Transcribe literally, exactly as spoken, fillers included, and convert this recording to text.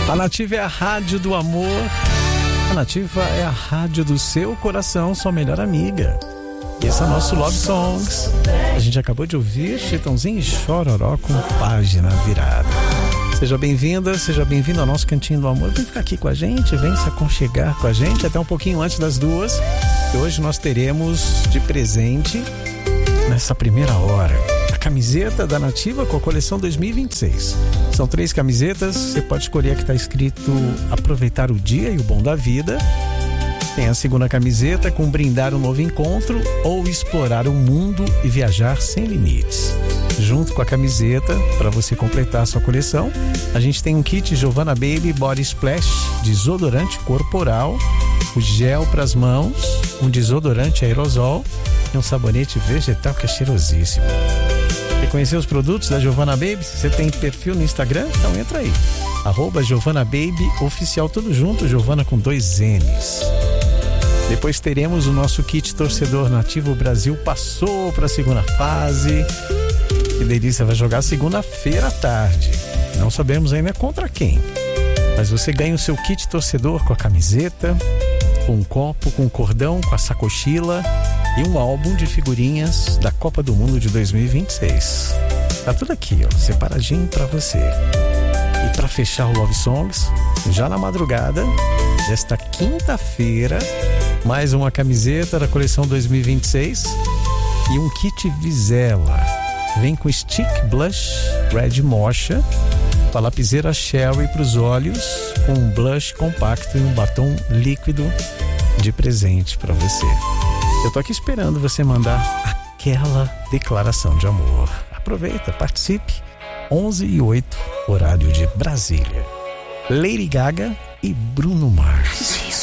A Nativa é a rádio do amor. A Nativa é a rádio do seu coração, sua melhor amiga. E esse é o nosso Love Songs. A gente acabou de ouvir Chitãozinho e Chororó com página virada. Seja bem-vinda, seja bem-vindo ao nosso Cantinho do Amor. Vem ficar aqui com a gente, vem se aconchegar com a gente até um pouquinho antes das duas. E hoje nós teremos de presente, nessa primeira hora, a camiseta da Nativa com a coleção dois mil e vinte e seis. São três camisetas, você pode escolher a que está escrito aproveitar o dia e o bom da vida. Tem a segunda camiseta com brindar um novo encontro ou explorar o mundo e viajar sem limites. Junto com a camiseta, para você completar a sua coleção, a gente tem um kit Giovanna Baby Body Splash, desodorante corporal, o gel para as mãos, um desodorante aerosol e um sabonete vegetal que é cheirosíssimo. Quer conhecer os produtos da Giovanna Baby? Você tem perfil no Instagram? Então entra aí. Arroba Giovanna Baby Oficial, tudo junto, Giovanna com dois N's. Depois teremos o nosso kit torcedor Nativo Brasil, passou para a segunda fase. Que delícia, vai jogar segunda-feira à tarde. Não sabemos ainda contra quem. Mas você ganha o seu kit torcedor com a camiseta, com um copo, com um cordão, com a sacochila e um álbum de figurinhas da Copa do Mundo de dois mil e vinte e seis. Tá tudo aqui, ó, separadinho pra você. E pra fechar o Love Songs, já na madrugada desta quinta-feira, mais uma camiseta da coleção dois mil e vinte e seis e um kit Vizela. Vem com stick blush Red Mocha, com a lapiseira Sherry para os olhos, com um blush compacto e um batom líquido de presente para você. Eu tô aqui esperando você mandar aquela declaração de amor. Aproveita, participe. onze e oito, horário de Brasília. Lady Gaga e Bruno Mars.